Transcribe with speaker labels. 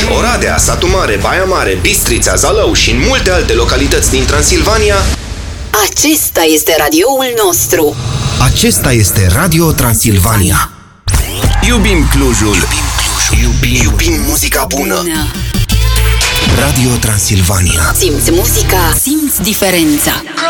Speaker 1: Oradea, Satu Mare, Baia Mare, Bistrița, Zalău și în multe alte localități din Transilvania.
Speaker 2: Acesta este radioul nostru.
Speaker 1: Acesta este Radio Transilvania. Iubim Clujul. Iubim muzica bună. Radio Transilvania.
Speaker 2: Simți muzica, simți diferența.